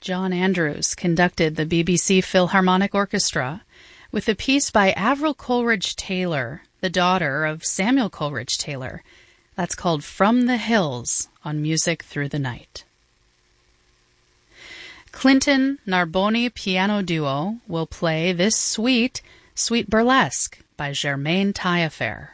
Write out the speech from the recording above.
John Andrews conducted the BBC Philharmonic Orchestra with a piece by Avril Coleridge Taylor, the daughter of Samuel Coleridge Taylor. That's called From the Hills on Music Through the Night. Clinton Narboni Piano Duo will play this Suite Burlesque by Germaine Taillefer.